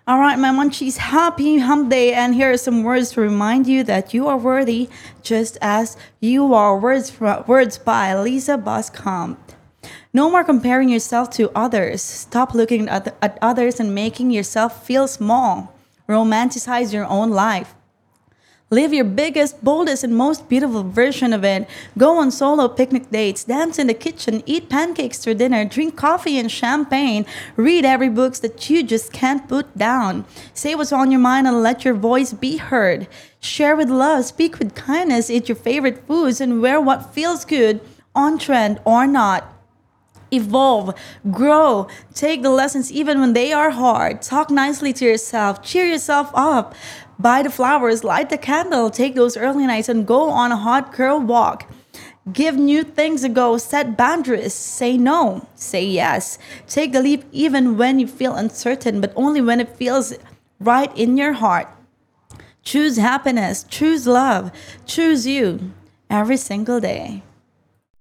All right, my munchies, happy hump day. And here are some words to remind you that you are worthy just as you are. Words by Lisa Boscombe. No more comparing yourself to others. Stop looking at others and making yourself feel small. Romanticize your own life. Live your biggest, boldest, and most beautiful version of it. Go on solo picnic dates, dance in the kitchen, eat pancakes for dinner, drink coffee and champagne, read every book that you just can't put down. Say what's on your mind and let your voice be heard. Share with love, speak with kindness, eat your favorite foods, and wear what feels good, on trend or not. Evolve, grow, take the lessons even when they are hard. Talk nicely to yourself, cheer yourself up. Buy the flowers, light the candle, take those early nights and go on a hot girl walk. Give new things a go, set boundaries, say no, say yes. Take the leap even when you feel uncertain, but only when it feels right in your heart. Choose happiness, choose love, choose you every single day.